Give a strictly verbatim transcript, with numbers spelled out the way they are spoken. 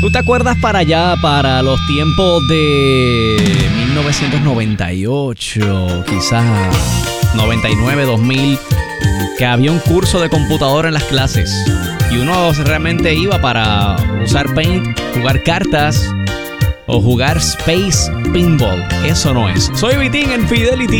¿Tú te acuerdas para allá, para los tiempos de mil novecientos noventa y ocho, quizás noventa y nueve, dos mil, que había un curso de computadora en las clases y uno realmente iba para usar Paint, jugar cartas o jugar Space Pinball? Eso no es. Soy Vitín en Fidelity